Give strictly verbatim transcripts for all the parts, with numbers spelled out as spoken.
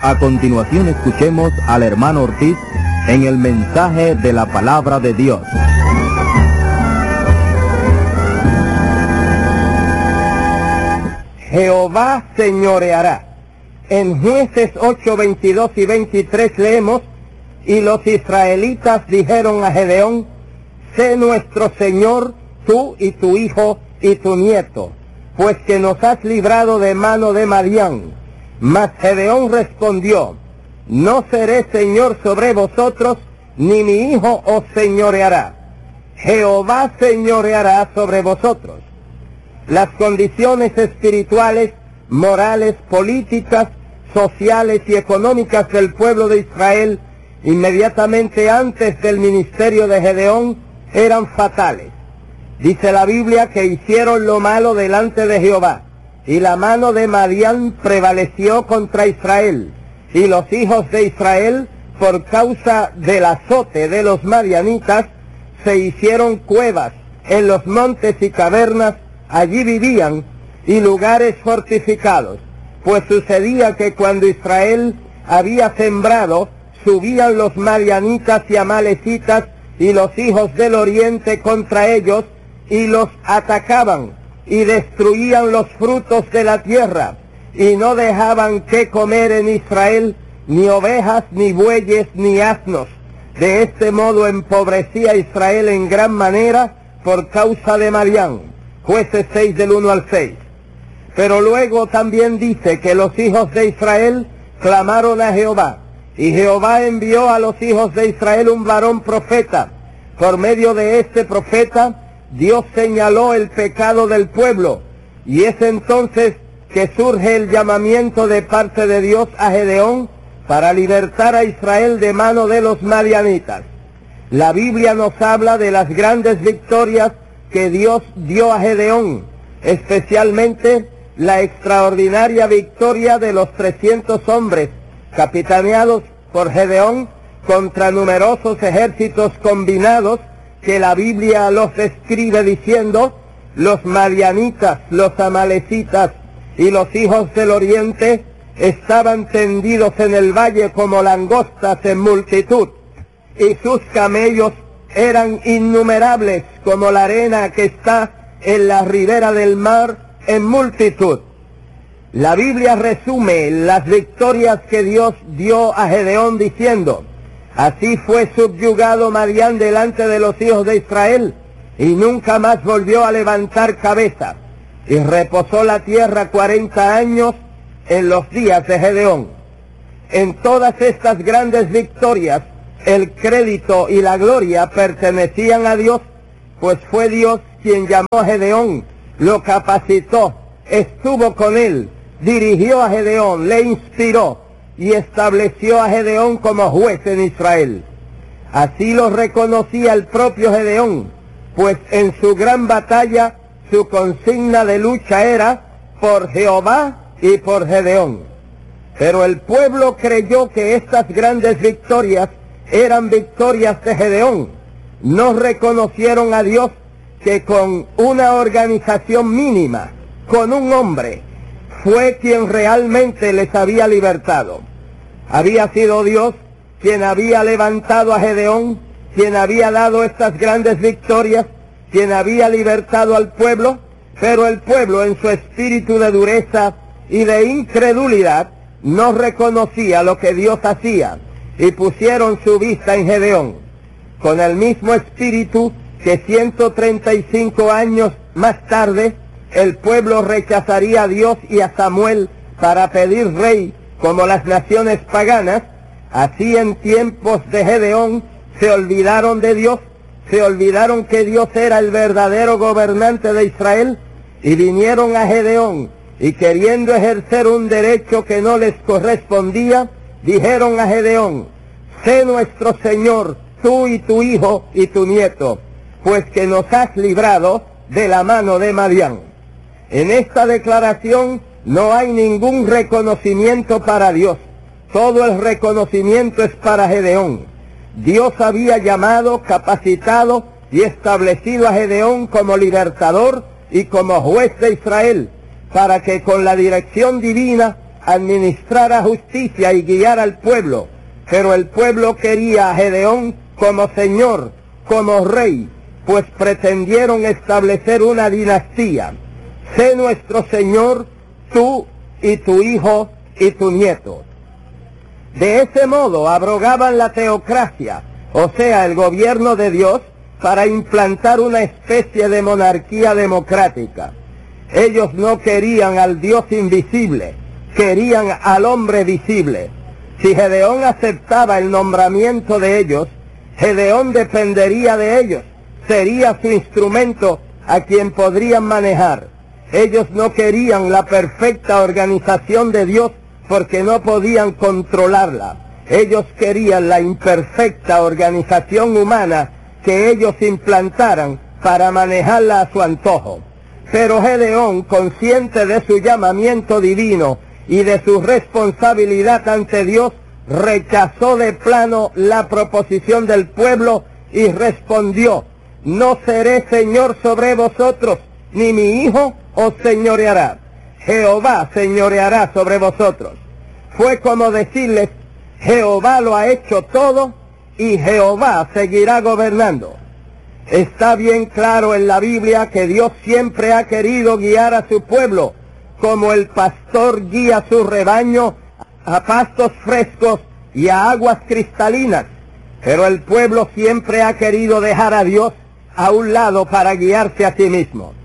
A continuación escuchemos al hermano Ortiz en el mensaje de la palabra de Dios. Jehová señoreará. En Jueces ocho, veintidós y veintitrés leemos: y los israelitas dijeron a Gedeón: sé nuestro Señor, tú y tu hijo y tu nieto, pues que nos has librado de mano de Madián. Mas Gedeón respondió: no seré señor sobre vosotros, ni mi hijo os señoreará. Jehová señoreará sobre vosotros. Las condiciones espirituales, morales, políticas, sociales y económicas del pueblo de Israel inmediatamente antes del ministerio de Gedeón eran fatales. Dice la Biblia que hicieron lo malo delante de Jehová, y la mano de Madián prevaleció contra Israel, y los hijos de Israel, por causa del azote de los madianitas, se hicieron cuevas en los montes y cavernas, allí vivían, y lugares fortificados, pues sucedía que cuando Israel había sembrado, subían los madianitas y amalecitas y los hijos del oriente contra ellos, y los atacaban, y destruían los frutos de la tierra, y no dejaban que comer en Israel ni ovejas, ni bueyes, ni asnos. De este modo empobrecía Israel en gran manera por causa de Madián. Jueces seis del uno al seis. Pero luego también dice que los hijos de Israel clamaron a Jehová, y Jehová envió a los hijos de Israel un varón profeta. Por medio de este profeta Dios señaló el pecado del pueblo, y es entonces que surge el llamamiento de parte de Dios a Gedeón para libertar a Israel de mano de los madianitas. La Biblia nos habla de las grandes victorias que Dios dio a Gedeón, especialmente la extraordinaria victoria de los trescientos hombres capitaneados por Gedeón contra numerosos ejércitos combinados, que la Biblia los describe diciendo: los madianitas, los amalecitas y los hijos del oriente estaban tendidos en el valle como langostas en multitud, y sus camellos eran innumerables como la arena que está en la ribera del mar en multitud. La Biblia resume las victorias que Dios dio a Gedeón diciendo: así fue subyugado Madián delante de los hijos de Israel, y nunca más volvió a levantar cabeza, y reposó la tierra cuarenta años en los días de Gedeón. En todas estas grandes victorias, el crédito y la gloria pertenecían a Dios, pues fue Dios quien llamó a Gedeón, lo capacitó, estuvo con él, dirigió a Gedeón, le inspiró, y estableció a Gedeón como juez en Israel. Así lo reconocía el propio Gedeón, pues en su gran batalla su consigna de lucha era por Jehová y por Gedeón. Pero el pueblo creyó que estas grandes victorias eran victorias de Gedeón. No reconocieron a Dios, que con una organización mínima, con un hombre, fue quien realmente les había libertado. Había sido Dios quien había levantado a Gedeón, quien había dado estas grandes victorias, quien había libertado al pueblo, pero el pueblo, en su espíritu de dureza y de incredulidad, no reconocía lo que Dios hacía, y pusieron su vista en Gedeón. Con el mismo espíritu que ciento treinta y cinco años más tarde, el pueblo rechazaría a Dios y a Samuel para pedir rey como las naciones paganas, así en tiempos de Gedeón se olvidaron de Dios, se olvidaron que Dios era el verdadero gobernante de Israel, y vinieron a Gedeón, y queriendo ejercer un derecho que no les correspondía, dijeron a Gedeón: sé nuestro Señor, tú y tu hijo y tu nieto, pues que nos has librado de la mano de Madián. En esta declaración no hay ningún reconocimiento para Dios. Todo el reconocimiento es para Gedeón. Dios había llamado, capacitado y establecido a Gedeón como libertador y como juez de Israel, para que con la dirección divina administrara justicia y guiara al pueblo, pero el pueblo quería a Gedeón como señor, como rey, pues pretendieron establecer una dinastía. Sé nuestro señor, tú y tu hijo y tu nieto. De ese modo abrogaban la teocracia, o sea, el gobierno de Dios, para implantar una especie de monarquía democrática. Ellos no querían al Dios invisible, querían al hombre visible. Si Gedeón aceptaba el nombramiento de ellos, Gedeón dependería de ellos, sería su instrumento a quien podrían manejar. Ellos no querían la perfecta organización de Dios porque no podían controlarla. Ellos querían la imperfecta organización humana que ellos implantaran para manejarla a su antojo. Pero Gedeón, consciente de su llamamiento divino y de su responsabilidad ante Dios, rechazó de plano la proposición del pueblo y respondió: no seré señor sobre vosotros, ni mi hijo os señoreará. Jehová señoreará sobre vosotros. Fue como decirles: Jehová lo ha hecho todo y Jehová seguirá gobernando. Está bien claro en la Biblia que Dios siempre ha querido guiar a su pueblo, como el pastor guía su rebaño a pastos frescos y a aguas cristalinas. Pero el pueblo siempre ha querido dejar a Dios a un lado para guiarse a sí mismo.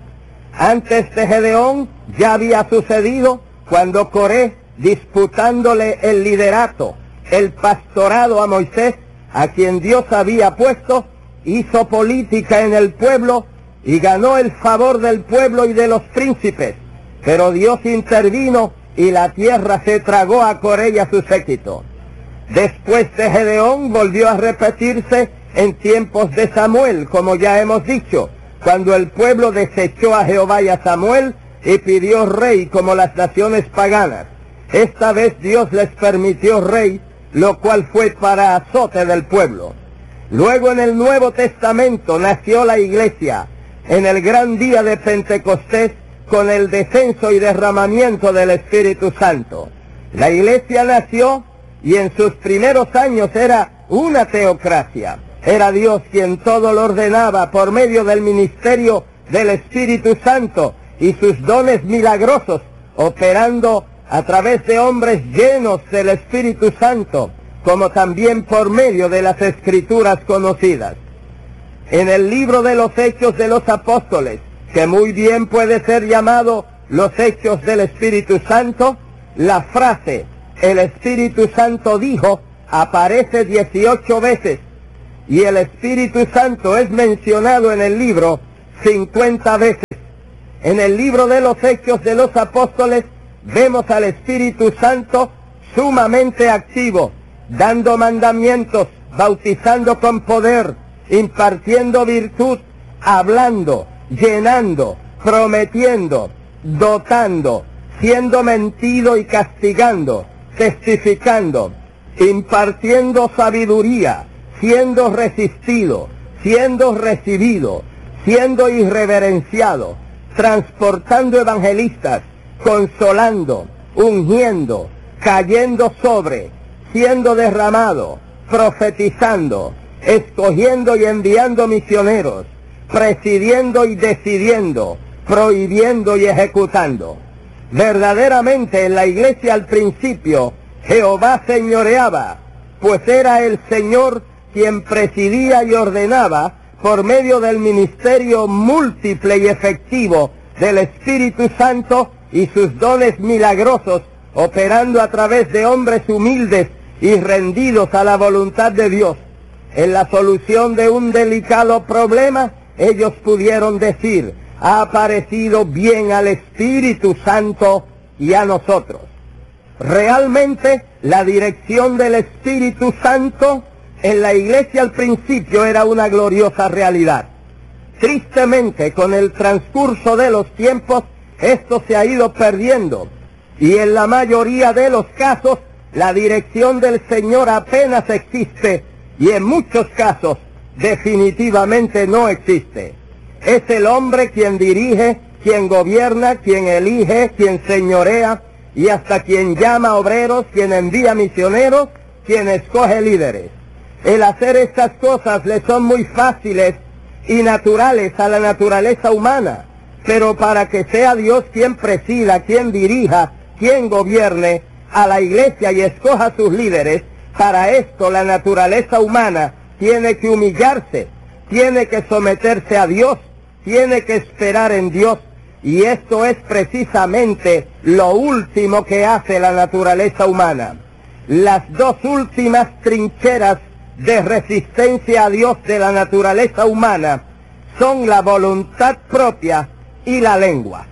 Antes de Gedeón ya había sucedido cuando Coré, disputándole el liderato, el pastorado a Moisés, a quien Dios había puesto, hizo política en el pueblo y ganó el favor del pueblo y de los príncipes. Pero Dios intervino y la tierra se tragó a Coré y a su séquito. Después de Gedeón volvió a repetirse en tiempos de Samuel, como ya hemos dicho, cuando el pueblo desechó a Jehová y a Samuel y pidió rey como las naciones paganas. Esta vez Dios les permitió rey, lo cual fue para azote del pueblo. Luego en el Nuevo Testamento nació la iglesia, en el gran día de Pentecostés, con el descenso y derramamiento del Espíritu Santo. La iglesia nació y en sus primeros años era una teocracia. Era Dios quien todo lo ordenaba por medio del ministerio del Espíritu Santo y sus dones milagrosos, operando a través de hombres llenos del Espíritu Santo, como también por medio de las Escrituras conocidas. En el libro de los Hechos de los Apóstoles, que muy bien puede ser llamado los Hechos del Espíritu Santo, la frase "el Espíritu Santo dijo" aparece dieciocho veces, y el Espíritu Santo es mencionado en el libro cincuenta veces. En el libro de los Hechos de los Apóstoles vemos al Espíritu Santo sumamente activo, dando mandamientos, bautizando con poder, impartiendo virtud, hablando, llenando, prometiendo, dotando, siendo mentido y castigando, testificando, impartiendo sabiduría, siendo resistido, siendo recibido, siendo irreverenciado, transportando evangelistas, consolando, ungiendo, cayendo sobre, siendo derramado, profetizando, escogiendo y enviando misioneros, presidiendo y decidiendo, prohibiendo y ejecutando. Verdaderamente en la iglesia al principio Jehová señoreaba, pues era el Señor quien presidía y ordenaba por medio del ministerio múltiple y efectivo del Espíritu Santo y sus dones milagrosos, operando a través de hombres humildes y rendidos a la voluntad de Dios. En la solución de un delicado problema, ellos pudieron decir: ha aparecido bien al Espíritu Santo y a nosotros. Realmente, la dirección del Espíritu Santo en la iglesia al principio era una gloriosa realidad. Tristemente, con el transcurso de los tiempos, esto se ha ido perdiendo, y en la mayoría de los casos, la dirección del Señor apenas existe, y en muchos casos, definitivamente no existe. Es el hombre quien dirige, quien gobierna, quien elige, quien señorea, y hasta quien llama obreros, quien envía misioneros, quien escoge líderes. El hacer estas cosas le son muy fáciles y naturales a la naturaleza humana, pero para que sea Dios quien presida, quien dirija, quien gobierne a la iglesia y escoja sus líderes, para esto la naturaleza humana tiene que humillarse, tiene que someterse a Dios, tiene que esperar en Dios, y esto es precisamente lo último que hace la naturaleza humana. Las dos últimas trincheras de resistencia a Dios de la naturaleza humana son la voluntad propia y la lengua.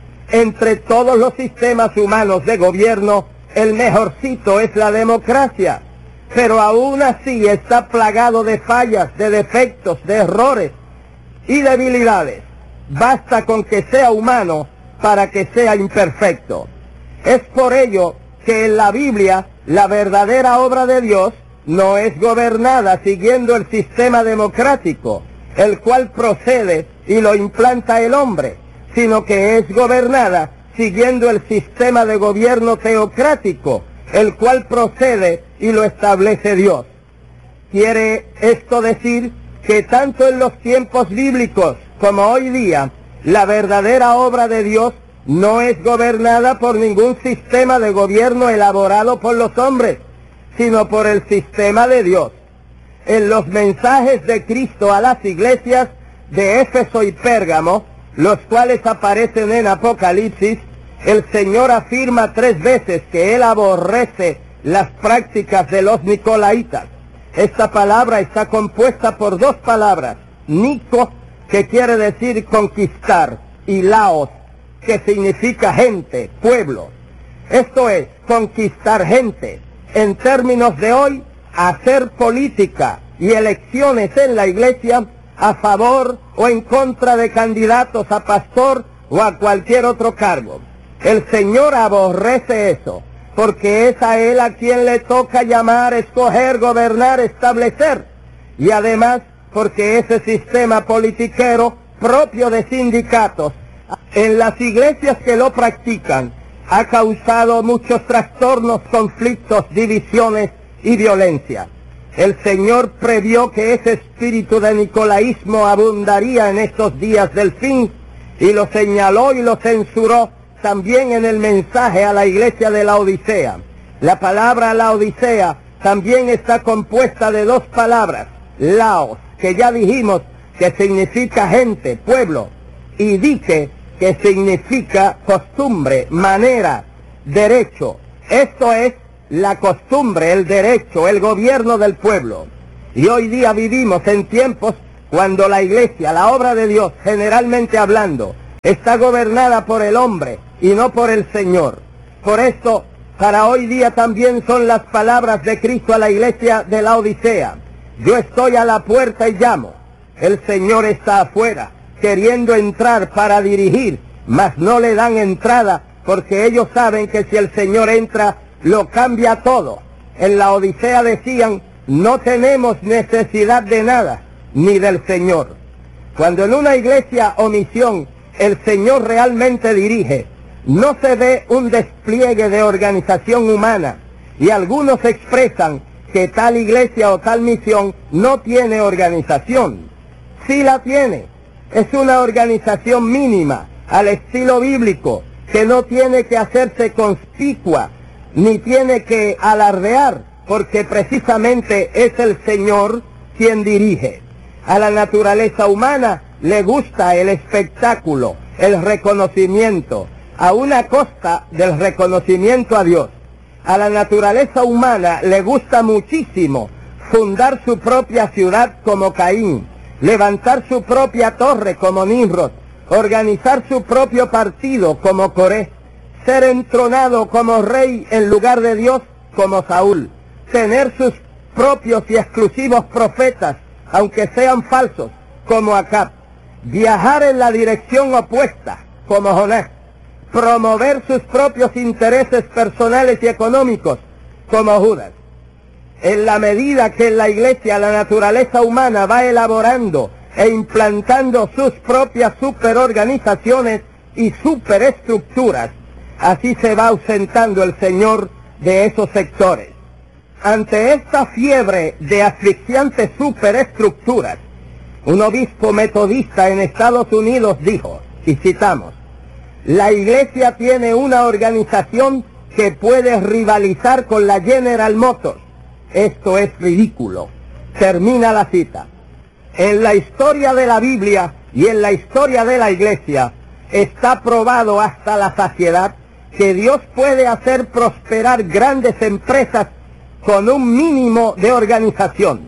Entre todos los sistemas humanos de gobierno, el mejorcito es la democracia, pero aún así está plagado de fallas, de defectos, de errores y debilidades. Basta con que sea humano para que sea imperfecto. Es por ello que en la Biblia la verdadera obra de Dios no es gobernada siguiendo el sistema democrático, el cual procede y lo implanta el hombre, sino que es gobernada siguiendo el sistema de gobierno teocrático, el cual procede y lo establece Dios. Quiere esto decir que tanto en los tiempos bíblicos como hoy día, la verdadera obra de Dios no es gobernada por ningún sistema de gobierno elaborado por los hombres, sino por el sistema de Dios. En los mensajes de Cristo a las iglesias de Éfeso y Pérgamo, los cuales aparecen en Apocalipsis, el Señor afirma tres veces que Él aborrece las prácticas de los nicolaitas. Esta palabra está compuesta por dos palabras, Nico, que quiere decir conquistar, y Laos, que significa gente, pueblo. Esto es, conquistar gente. En términos de hoy, hacer política y elecciones en la iglesia a favor o en contra de candidatos a pastor o a cualquier otro cargo. El Señor aborrece eso, porque es a Él a quien le toca llamar, escoger, gobernar, establecer. Y además, porque ese sistema politiquero propio de sindicatos en las iglesias que lo practican ha causado muchos trastornos, conflictos, divisiones y violencia. El Señor previó que ese espíritu de nicolaísmo abundaría en estos días del fin y lo señaló y lo censuró también en el mensaje a la iglesia de Laodicea. La palabra Laodicea también está compuesta de dos palabras, Laos, que ya dijimos que significa gente, pueblo, y dique, que significa costumbre, manera, derecho. Esto es la costumbre, el derecho, el gobierno del pueblo. Y hoy día vivimos en tiempos cuando la iglesia, la obra de Dios, generalmente hablando, está gobernada por el hombre y no por el Señor. Por esto, para hoy día también son las palabras de Cristo a la iglesia de Laodicea. Yo estoy a la puerta y llamo. El Señor está afuera, queriendo entrar para dirigir, mas no le dan entrada, porque ellos saben que si el Señor entra, lo cambia todo. En la Odisea decían, no tenemos necesidad de nada, ni del Señor. Cuando en una iglesia o misión el Señor realmente dirige, no se ve un despliegue de organización humana, y algunos expresan que tal iglesia o tal misión no tiene organización. Sí la tiene. Es una organización mínima, al estilo bíblico, que no tiene que hacerse conspicua, ni tiene que alardear, porque precisamente es el Señor quien dirige. A la naturaleza humana le gusta el espectáculo, el reconocimiento, a una costa del reconocimiento a Dios. A la naturaleza humana le gusta muchísimo fundar su propia ciudad como Caín, levantar su propia torre como Nimrod, organizar su propio partido como Coré, ser entronado como rey en lugar de Dios como Saúl, tener sus propios y exclusivos profetas, aunque sean falsos, como Acab, viajar en la dirección opuesta, como Jonás, promover sus propios intereses personales y económicos, como Judas. En la medida que en la iglesia la naturaleza humana va elaborando e implantando sus propias superorganizaciones y superestructuras, así se va ausentando el Señor de esos sectores. Ante esta fiebre de asfixiantes superestructuras, un obispo metodista en Estados Unidos dijo, y citamos, la Iglesia tiene una organización que puede rivalizar con la General Motors. Esto es ridículo. Termina la cita. En la historia de la Biblia y en la historia de la Iglesia está probado hasta la saciedad que Dios puede hacer prosperar grandes empresas con un mínimo de organización.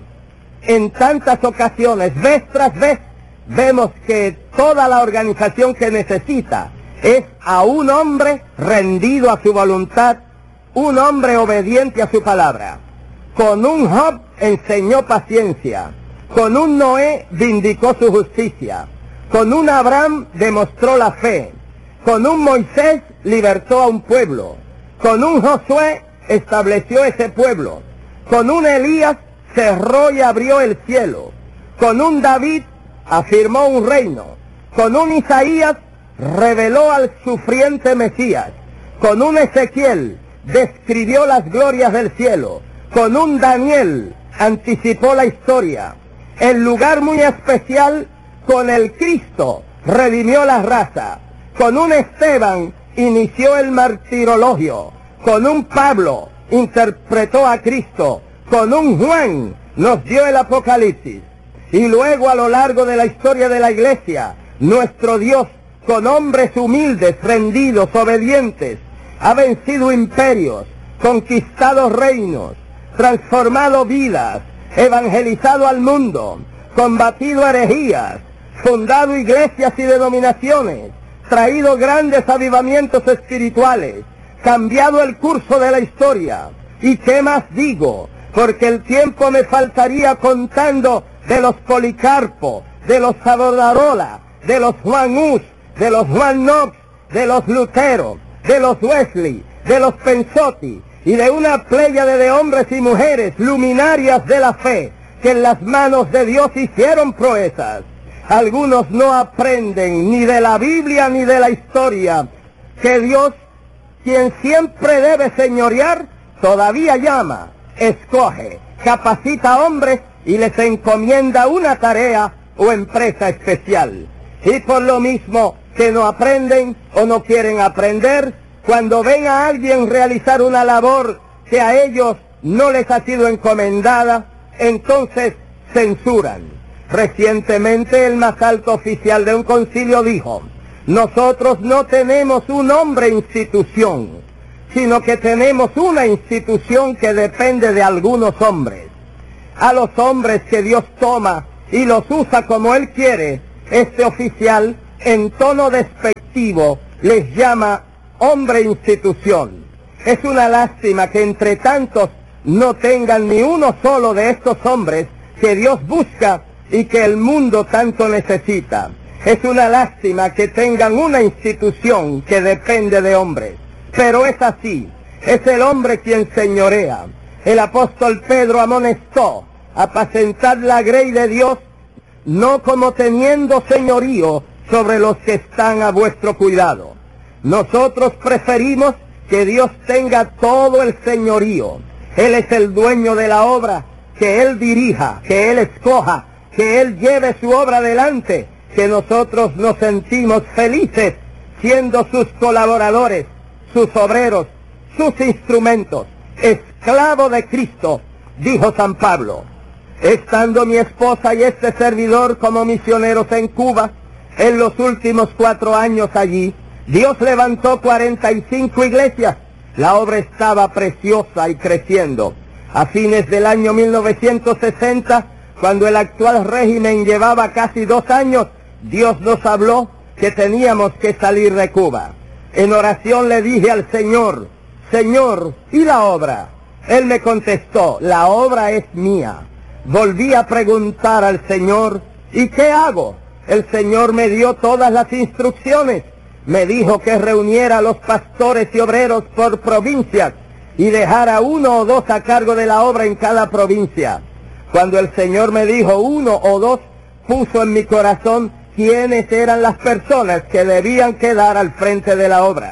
En tantas ocasiones, vez tras vez, vemos que toda la organización que necesita es a un hombre rendido a su voluntad, un hombre obediente a su palabra. Con un Job enseñó paciencia, con un Noé vindicó su justicia, con un Abraham demostró la fe, con un Moisés libertó a un pueblo, con un Josué estableció ese pueblo, con un Elías cerró y abrió el cielo, con un David afirmó un reino, con un Isaías reveló al sufriente Mesías, con un Ezequiel describió las glorias del cielo, con un Daniel anticipó la historia. En lugar muy especial, con el Cristo redimió la raza, con un Esteban inició el martirologio, con un Pablo interpretó a Cristo, con un Juan nos dio el Apocalipsis. Y luego a lo largo de la historia de la Iglesia, nuestro Dios, con hombres humildes, rendidos, obedientes, ha vencido imperios, conquistado reinos, transformado vidas, evangelizado al mundo, combatido herejías, fundado iglesias y denominaciones, traído grandes avivamientos espirituales, cambiado el curso de la historia. ¿Y qué más digo? Porque el tiempo me faltaría contando de los Policarpo, de los Savonarola, de los Juan Hus, de los Juan Knox, de los Lutero, de los Wesley, de los Pensotti, y de una pléyade de hombres y mujeres luminarias de la fe, que en las manos de Dios hicieron proezas. Algunos no aprenden ni de la Biblia ni de la historia, que Dios, quien siempre debe señorear, todavía llama, escoge, capacita hombres y les encomienda una tarea o empresa especial. Y por lo mismo que no aprenden o no quieren aprender, cuando ven a alguien realizar una labor que a ellos no les ha sido encomendada, entonces censuran. Recientemente el más alto oficial de un concilio dijo, nosotros no tenemos un hombre institución, sino que tenemos una institución que depende de algunos hombres. A los hombres que Dios toma y los usa como Él quiere, este oficial, en tono despectivo, les llama hombre institución. Es una lástima que entre tantos no tengan ni uno solo de estos hombres que Dios busca y que el mundo tanto necesita. Es una lástima que tengan una institución que depende de hombres. Pero es así, es el hombre quien señorea. El apóstol Pedro amonestó, apacentad la grey de Dios, no como teniendo señorío sobre los que están a vuestro cuidado. Nosotros preferimos que Dios tenga todo el señorío. Él es el dueño de la obra, que Él dirija, que Él escoja, que Él lleve su obra adelante, que nosotros nos sentimos felices siendo sus colaboradores, sus obreros, sus instrumentos, esclavo de Cristo, dijo San Pablo. Estando mi esposa y este servidor como misioneros en Cuba, en los últimos cuatro años allí, Dios levantó cuarenta y cinco iglesias. La obra estaba preciosa y creciendo. A fines del año mil novecientos sesenta, cuando el actual régimen llevaba casi dos años, Dios nos habló que teníamos que salir de Cuba. En oración le dije al Señor, Señor, ¿y la obra? Él me contestó, la obra es mía. Volví a preguntar al Señor, ¿y qué hago? El Señor me dio todas las instrucciones. Me dijo que reuniera a los pastores y obreros por provincias y dejara uno o dos a cargo de la obra en cada provincia. Cuando el Señor me dijo uno o dos, puso en mi corazón quiénes eran las personas que debían quedar al frente de la obra.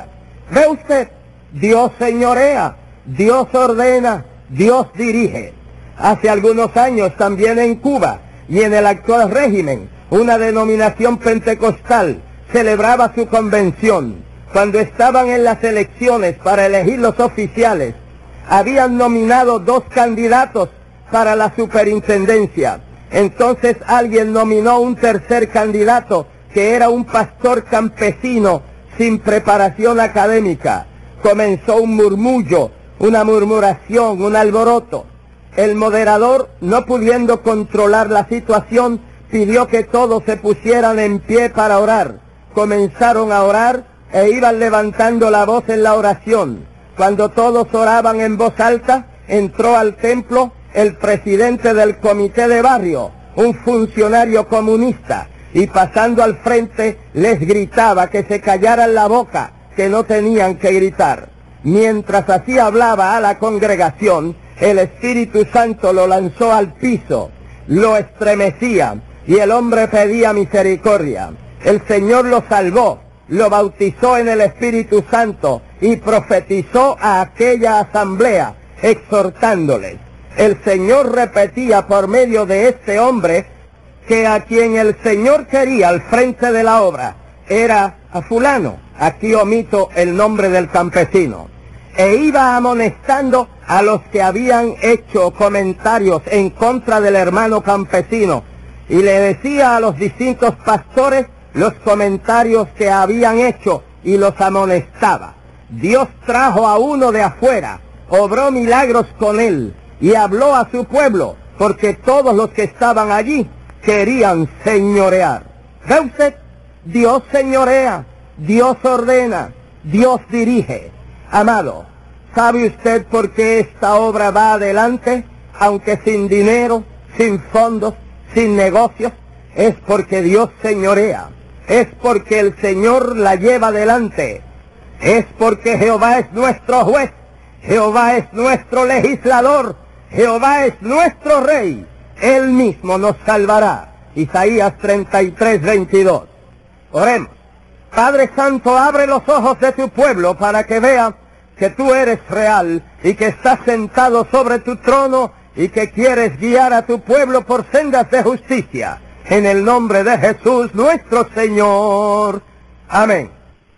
¿Ve usted? Dios señorea, Dios ordena, Dios dirige. Hace algunos años también en Cuba y en el actual régimen, una denominación pentecostal celebraba su convención. Cuando estaban en las elecciones para elegir los oficiales, habían nominado dos candidatos para la superintendencia. Entonces alguien nominó un tercer candidato, que era un pastor campesino sin preparación académica. Comenzó un murmullo, una murmuración, un alboroto. El moderador, no pudiendo controlar la situación, pidió que todos se pusieran en pie para orar. Comenzaron a orar e iban levantando la voz en la oración. Cuando todos oraban en voz alta, entró al templo el presidente del comité de barrio, un funcionario comunista, y pasando al frente les gritaba que se callaran la boca, que no tenían que gritar. Mientras así hablaba a la congregación, el Espíritu Santo lo lanzó al piso, lo estremecía, y el hombre pedía misericordia. El Señor lo salvó, lo bautizó en el Espíritu Santo y profetizó a aquella asamblea, exhortándoles. El Señor repetía por medio de este hombre que a quien el Señor quería al frente de la obra era a fulano, aquí omito el nombre del campesino, e iba amonestando a los que habían hecho comentarios en contra del hermano campesino, y le decía a los distintos pastores los comentarios que habían hecho y los amonestaba. Dios trajo a uno de afuera, obró milagros con él y habló a su pueblo, porque todos los que estaban allí querían señorear. ¿Ve usted? Dios señorea, Dios ordena, Dios dirige. Amado, ¿sabe usted por qué esta obra va adelante, aunque sin dinero, sin fondos, sin negocios? Es porque Dios señorea, es porque el Señor la lleva adelante, es porque Jehová es nuestro juez, Jehová es nuestro legislador, Jehová es nuestro rey, Él mismo nos salvará. Isaías treinta y tres, veintidós. Oremos. Padre Santo, abre los ojos de tu pueblo para que vea que tú eres real y que estás sentado sobre tu trono y que quieres guiar a tu pueblo por sendas de justicia. En el nombre de Jesús nuestro Señor. Amén.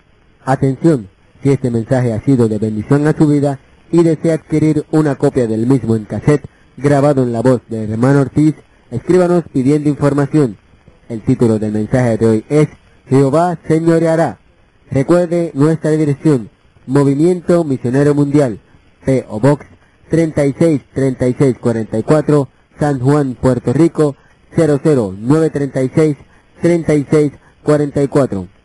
Atención, si este mensaje ha sido de bendición a su vida y desea adquirir una copia del mismo en cassette, grabado en la voz del hermano Ortiz, escríbanos pidiendo información. El título del mensaje de hoy es Jehová señoreará. Recuerde nuestra dirección: Movimiento Misionero Mundial, P O Box treinta y seis treinta y seis cuarenta y cuatro, San Juan, Puerto Rico cero cero nueve treinta y seis, treinta y seis cuarenta y cuatro.